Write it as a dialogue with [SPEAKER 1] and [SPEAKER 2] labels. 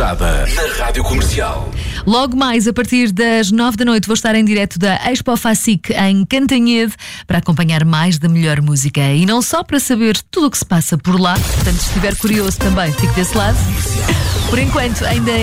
[SPEAKER 1] Almofadada, na Rádio Comercial.
[SPEAKER 2] Logo mais, a partir das 9 da noite, vou estar em direto da Expo Facic em Cantanhede para acompanhar mais da melhor música. E não só para saber tudo o que se passa por lá, portanto, se estiver curioso também, fique desse lado. Por enquanto, ainda